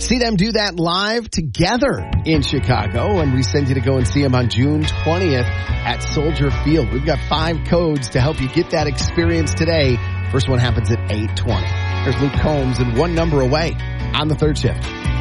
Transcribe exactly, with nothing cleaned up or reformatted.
see them do that live together in Chicago, and we send you to go and see them on June twentieth at Soldier Field. We've got five codes to help you get that experience today. First one happens at eight twenty. There's Luke Combs and One Number Away on the third shift.